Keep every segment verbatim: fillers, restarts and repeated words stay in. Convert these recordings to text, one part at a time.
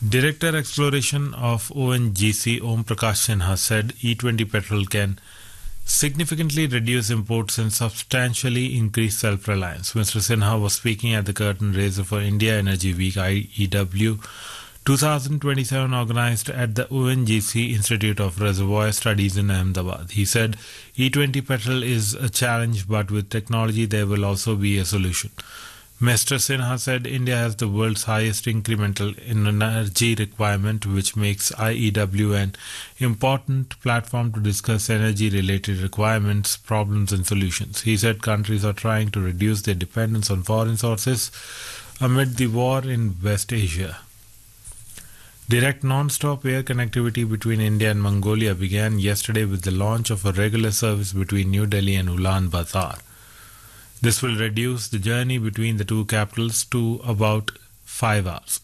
Director Exploration of O N G C Om Prakash Sinha said E twenty petrol can significantly reduce imports and substantially increase self-reliance. Mister Sinha was speaking at the curtain raiser for India Energy Week I E W twenty twenty-seven organized at the O N G C Institute of Reservoir Studies in Ahmedabad. He said E twenty petrol is a challenge, but with technology there will also be a solution. Mister Sinha said India has the world's highest incremental energy requirement, which makes I E W an important platform to discuss energy-related requirements, problems and solutions. He said countries are trying to reduce their dependence on foreign sources amid the war in West Asia. Direct non-stop air connectivity between India and Mongolia began yesterday with the launch of a regular service between New Delhi and Ulaanbaatar. This will reduce the journey between the two capitals to about five hours.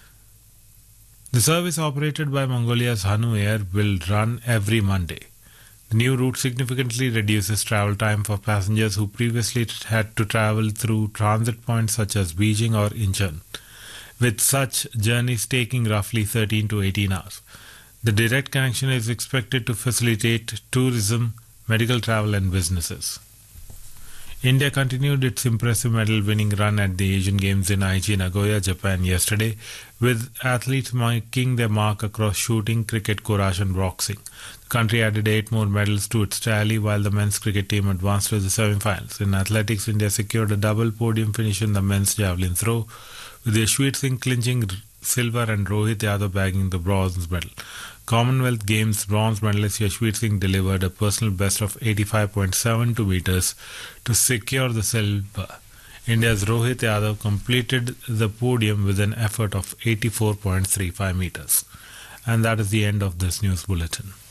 The service operated by Mongolia's Hanu Air will run every Monday. The new route significantly reduces travel time for passengers who previously had to travel through transit points such as Beijing or Incheon, with such journeys taking roughly thirteen to eighteen hours. The direct connection is expected to facilitate tourism, medical travel and businesses. India continued its impressive medal-winning run at the Asian Games in Aichi, Nagoya, Japan yesterday, with athletes making their mark across shooting, cricket, courage and boxing. The country added eight more medals to its tally while the men's cricket team advanced to the semi-finals. In athletics, India secured a double podium finish in the men's javelin throw, with Yashveer Singh clinching silver and Rohit Yadav bagging the bronze medal. Commonwealth Games bronze medalist Yashveer Singh delivered a personal best of eighty-five point seven two meters to secure the silver. India's Rohit Yadav completed the podium with an effort of eighty-four point three five meters. And that is the end of this news bulletin.